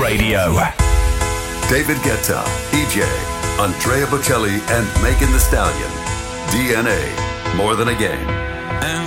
Radio. David Guetta, EJ, Andrea Bocelli, and Megan Thee Stallion. DNA, more than a game. And